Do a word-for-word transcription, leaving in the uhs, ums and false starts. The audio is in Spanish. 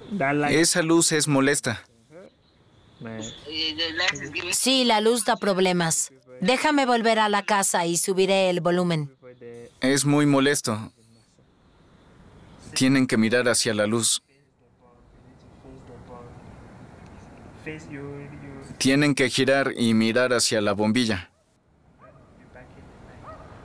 Esa luz es molesta. Sí, la luz da problemas. Déjame volver a la casa y subiré el volumen. Es muy molesto. Tienen que mirar hacia la luz. Tienen que girar y mirar hacia la bombilla.